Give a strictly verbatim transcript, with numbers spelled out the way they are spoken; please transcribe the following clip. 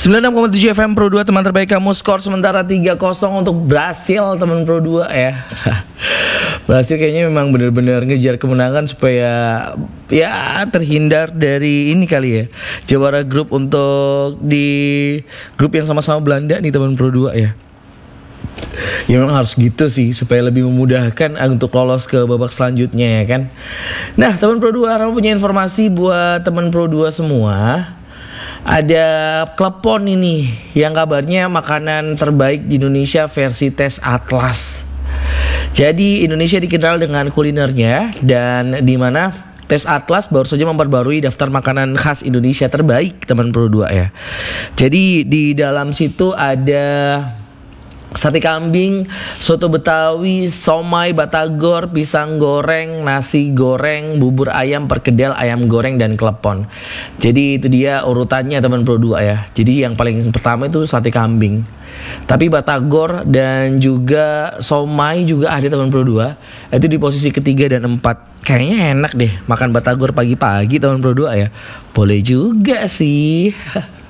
sembilan puluh enam koma tujuh F M Pro dua, teman terbaik kamu. Skor sementara tiga kosong untuk Brasil, teman Pro dua ya. Brasil kayaknya memang benar-benar ngejar kemenangan supaya ya terhindar dari ini kali ya, juara grup untuk di grup yang sama-sama Belanda nih, teman Pro dua ya. Ya memang harus gitu sih, supaya lebih memudahkan untuk lolos ke babak selanjutnya ya kan. Nah, teman Pro dua, Rama punya informasi buat teman Pro dua semua. Ada klepon ini yang kabarnya makanan terbaik di Indonesia versi tes Atlas. Jadi Indonesia dikenal dengan kulinernya, dan di mana tes Atlas baru saja memperbarui daftar makanan khas Indonesia terbaik, teman Pro dua ya. Jadi di dalam situ ada sate kambing, soto Betawi, somai batagor, pisang goreng, nasi goreng, bubur ayam, perkedel, ayam goreng, dan klepon. Jadi itu dia urutannya, teman Pro dua ya. Jadi yang paling pertama itu sate kambing. Tapi batagor dan juga somai juga ada, teman Pro dua. Itu di posisi ketiga dan empat. Kayaknya enak deh makan batagor pagi-pagi, teman Pro dua ya. Boleh juga sih.